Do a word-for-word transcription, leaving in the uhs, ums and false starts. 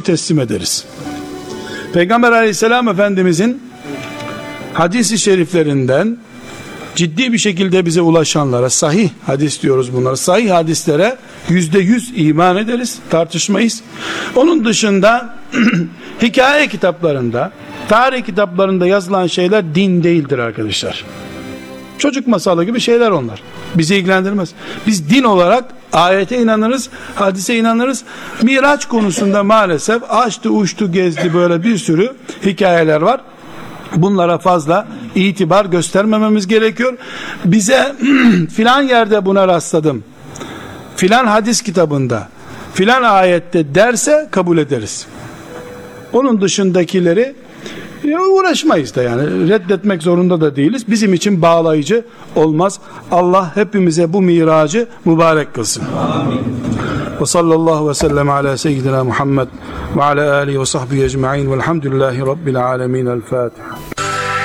teslim ederiz. Peygamber aleyhisselam Efendimizin hadis-i şeriflerinden ciddi bir şekilde bize ulaşanlara, sahih hadis diyoruz bunlara, sahih hadislere yüzde yüz iman ederiz, tartışmayız. Onun dışında hikaye kitaplarında, tarih kitaplarında yazılan şeyler din değildir arkadaşlar. Çocuk masalı gibi şeyler onlar. Bizi ilgilendirmez. Biz din olarak ayete inanırız, hadise inanırız. Miraç konusunda maalesef açtı, uçtu, gezdi, böyle bir sürü hikayeler var. Bunlara fazla itibar göstermememiz gerekiyor. Bize filan yerde buna rastladım, filan hadis kitabında, filan ayette derse kabul ederiz. Onun dışındakileri ya uğraşmayız da, yani reddetmek zorunda da değiliz. Bizim için bağlayıcı olmaz. Allah hepimize bu miracı mübarek kılsın. Amin. Ve sallallahu ve sellem ala seyyidina Muhammed ve ala alihi ve sahbihi ecma'in velhamdülillahi rabbil alemin. El Fatiha.